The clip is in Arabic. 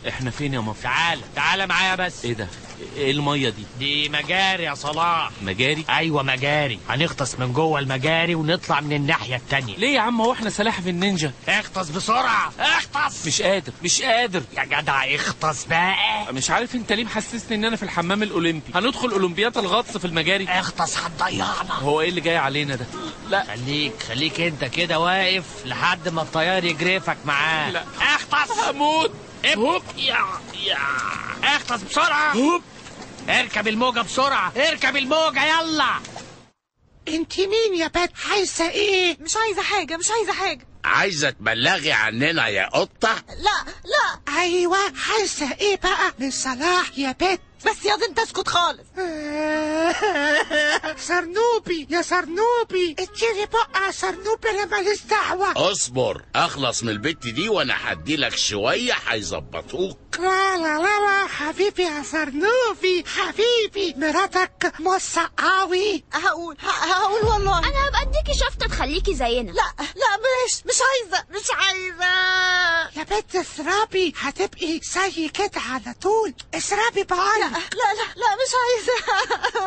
احنا فين يا مافيا؟ تعالى معايا بس. ايه ده؟ ايه الميه دي مجاري يا صلاح. مجاري؟ ايوه مجاري. هنغطس من جوه المجاري ونطلع من الناحيه التانية. ليه يا عم؟ هو احنا سلاحف النينجا؟ اغطس بسرعه، اغطس. مش قادر يا جدع اغطس بقى. مش عارف انت ليه محسسني ان انا في الحمام الاولمبي. هندخل اولمبياد الغطس في المجاري. اغطس هتضيعنا. هو ايه اللي جاي علينا ده؟ لا خليك انت كده واقف لحد ما الطيار يجرفك معاه. لا اغطس. هموت. هوب يا اغطس بسرعه. هوب. اركب الموجه بسرعه، اركب الموجه يلا. انت مين يا بت؟ عايزه ايه؟ مش عايزة حاجة. عايزة تبلغي عننا يا قطة؟ لا ايوه عايزه ايه بقى من صلاح يا بت؟ بس يا انت اسكت خالص. سرنوبي يا سرنوبي، اديني بقى سرنوبي، انا ماليش دعوه. اصبر اخلص من البت دي وانا هديلك شوية هيظبطوك. لا حبيبي يا سرنوبي، حبيبي مراتك مسقاوي. هقول والله. انا هبقى اديكي شفطه تخليكي زينا. لا مش عايزة. يا بنت اسرابي، هتبقي زي كده على طول. اسرابي بقى. لا مش عايزة.